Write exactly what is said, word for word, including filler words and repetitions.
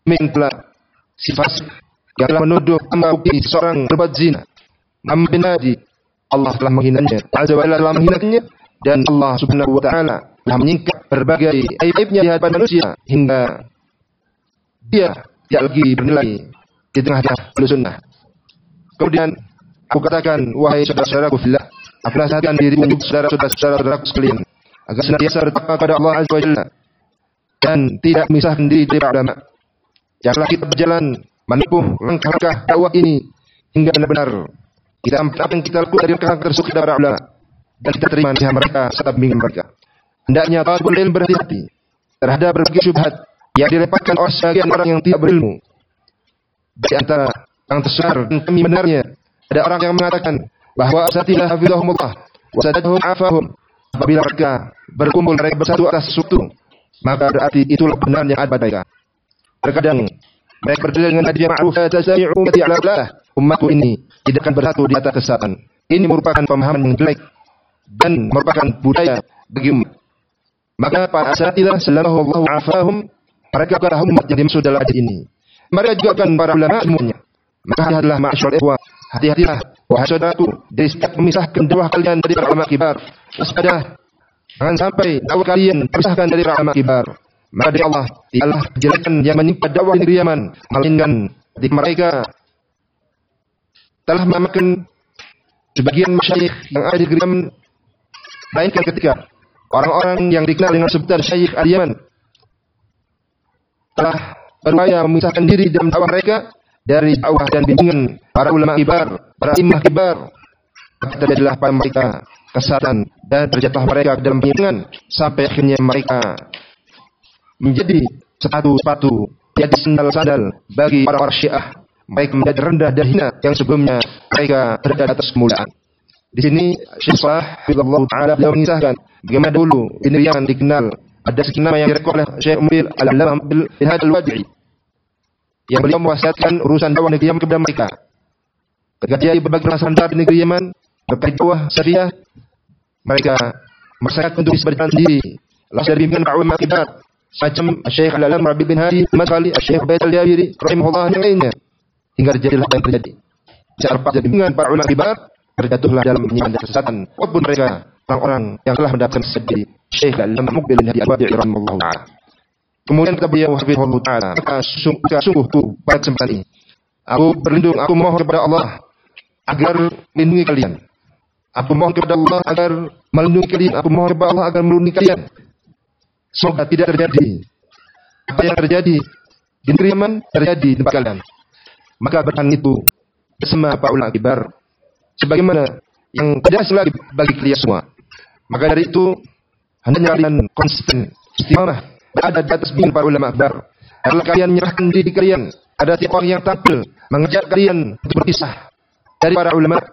minta sifat yang telah menuduh mengakui seorang berbuat zina. Muhammad bin Hadi, Allah telah menghinanya, Azza wa Jalla telah menghinanya, dan Allah Subhanahu wa taala telah menyingkap berbagai aib-aibnya di hadapan manusia hingga dia tidak lagi bernilai di tengah-tengah sunnah. Kemudian aku katakan, wahai saudara-saudaraku fillah, aku nasihatkan dirimu saudara-saudaraku sekalian agar senantiasa bertakwa kepada Allah Azza wa Jalla dan tidak memisahkan diri dari para ulama. Janganlah kita berjalan menempuh langkah-langkah dakwah ini hingga benar-benar kita apa yang kita lakukan dari langkah tersebut kepada para ulama dan kita terima nasihat mereka serta bimbingan mereka. Hendaknya talibul ilm berhati-hati terhadap berbagai syubhat yang dilemparkan oleh sebagian orang yang tidak berilmu. Di antara yang tersesat dan kami benarnya, ada orang yang mengatakan bahwa asatilah hafizahumullah wa sadadahum afahum. Apabila mereka berkumpul mereka bersatu atas sesuatu, maka berarti itulah benar yang ada pada mereka. Terkadang mereka berdalil dengan hadis yang ma'ruf, tasami'u mati ala Allah. Umatku ini tidak akan bersatu di atas kesesatan. Ini merupakan pemahaman yang jelek dan merupakan budaya bagi umat. Maka para asatilah sallallahu afahum, mereka adalah umat yang dimaksud dalam hadis ini. Mereka juga akan para ulama semuanya. Maka hati-hatilah ma'asyarul ikhwah, hati-hatilah wahai saudaraku dari sikap memisahkan dakwah kalian dari para ulama kibar. Waspada, jangan sampai dakwah kalian terpisahkan dari para ulama kibar. Maka dari Allah, tidaklah kejelekan yang menimpa dakwah negeri Yaman, melainkan ketika mereka telah memakan sebagian masyayikh yang ada di negeri Yaman, melainkan ketika orang-orang yang dikenal dengan sebutan Syekh al-Yaman telah berupaya memisahkan diri dalam dakwah mereka dari dakwah dan bimbingan para ulama kibar, para imam kibar. Maka terjadilah pada mereka kesesatan dan terjatuhlah mereka dalam penyimpangan sampai akhirnya mereka menjadi sepatu-sepatu, jadi sandal-sandal bagi orang-orang Syiah. Mereka menjadi rendah dan hina yang sebelumnya mereka berada di atas kemuliaan. Di sini Syekh Shalih Taala beliau mengisahkan bagaimana dulu di negeri Yaman dikenal ada sekian nama yang direkod oleh Syekh Umil Al-Allamah bin Hadi Al-Wadi'i yang beliau mewasiatkan urusan dakwah negeri Yaman kepada mereka. Ketika dia di berbagai masyarakat di negeri Yaman berkait dakwah syariah, mereka masyarakat untuk bisa berjalan sendiri. Lalu dari bimbingan para ulama kibar macam Syekh Al-Allamah bin Hadi Al-Madkhali, Syekh Ubaid Al-Jabiri rahimahullah yang lainnya, hingga terjadilah apa yang terjadi. Secara lepas dari bimbingan para ulama kibar, terjatuhlah dalam penyimpangan dan kesesatan walaupun mereka orang-orang yang telah mendapatkan sendiri Syekh Al-Allamah bin Hadi Al-Wadi'i rahimahullah ta'ala. Kemudian kata beliau hafizahullah ta'ala, maka sungguh tuh pada kesempatan ini aku berlindung, aku mohon kepada Allah agar melindungi kalian. Aku mohon kepada Allah agar melindungi kalian. Aku mohon kepada Allah agar melindungi kalian. Semoga tidak terjadi apa yang terjadi di negeri Yaman terjadi di tempat kalian. Maka bertahan itu bersama para ulama kibar sebagaimana yang tidak lagi bagi kalian semua. Maka dari itu hendaknya kalian konsisten istiqamah berada di atas bimbingan para ulama kibar. Kalau kalian menyerahkan diri kalian ada tiap orang yang tampil mengajak kalian untuk berpisah dari para ulama,